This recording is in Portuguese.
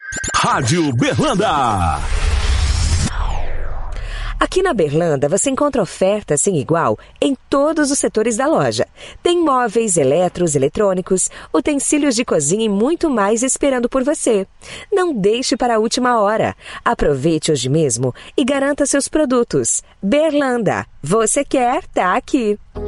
Rádio Berlanda. Aqui na Berlanda você encontra ofertas sem igual em todos os setores da loja. Tem móveis, eletros, eletrônicos, utensílios de cozinha e muito mais esperando por você. Não deixe para a última hora. Aproveite hoje mesmo e garanta seus produtos. Berlanda, você quer, tá aqui.